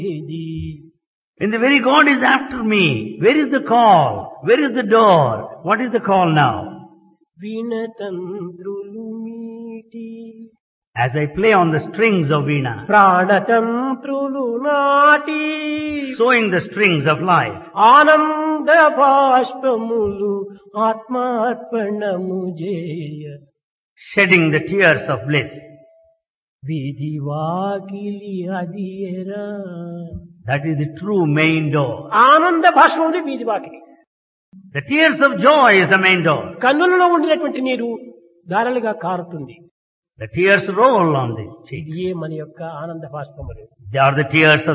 When the very God is after me, where is the call? Where is the door? What is the call now? వీణతంత్రులు మీటి As I play on the strings of Veena, ప్రాణతంత్రులు నాటి sewing the strings of life, ఆనంద బాష్పములు ఆత్మార్పణము చేయ shedding the tears of bliss. వీధి వాకిలి అదియరా That is the true main door. ఆనంద భాష్పములు వీధి వాకిలి. The tears of joy is the main door. కన్నులలో ఉండినటువంటి నీరు ధారలుగా కారుతుంది. The tears roll on the cheek. ఇదియే మన యొక్క ఆనంద భాష్పములు. They are the tears of